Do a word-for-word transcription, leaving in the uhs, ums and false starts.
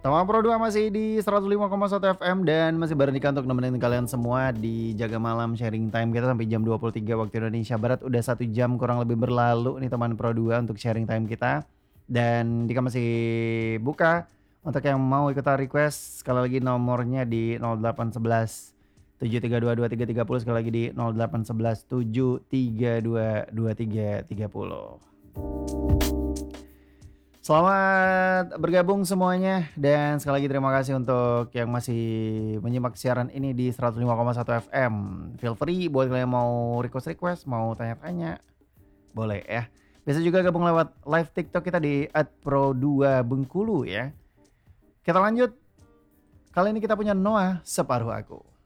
Sama Pro dua masih di seratus lima koma satu F M dan masih bareng Dika untuk nemenin kalian semua di Jaga Malam Sharing Time kita sampai jam dua puluh tiga waktu Indonesia Barat. Udah satu jam kurang lebih berlalu nih teman Pro dua untuk sharing time kita. Dan Dika masih buka untuk yang mau ikutan request. Sekali lagi nomornya di nol delapan satu satu tujuh tiga dua dua tiga tiga nol. Sekali lagi di nol delapan satu satu tujuh tiga dua dua tiga tiga nol. Selamat bergabung semuanya dan sekali lagi terima kasih untuk yang masih menyimak siaran ini di seratus lima koma satu F M. Feel free buat kalian mau request-request, mau tanya-tanya, boleh ya. Bisa juga gabung lewat live TikTok kita di at pro dua Bengkulu ya. Kita lanjut. Kali ini kita punya Noah Separuh Aku.